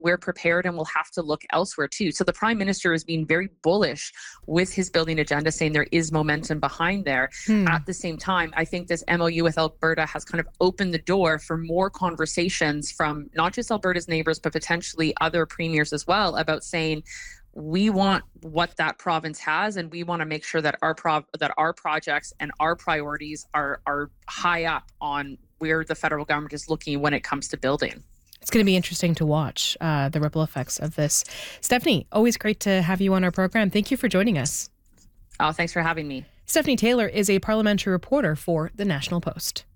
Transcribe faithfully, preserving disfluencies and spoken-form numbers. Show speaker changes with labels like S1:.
S1: we're prepared and we'll have to look elsewhere too. So the Prime Minister is being very bullish with his building agenda, saying there is momentum behind there.
S2: Hmm.
S1: At the same time, I think this M O U with Alberta has kind of opened the door for more conversations from not just Alberta's neighbours, but potentially other premiers as well, about saying, we want what that province has, and we want to make sure that our prov- that our projects and our priorities are are high up on where the federal government is looking when it comes to building.
S2: It's going to be interesting to watch uh, the ripple effects of this. Stephanie, always great to have you on our program. Thank you for joining us.
S1: Oh, thanks for having me.
S2: Stephanie Taylor is a parliamentary reporter for The National Post.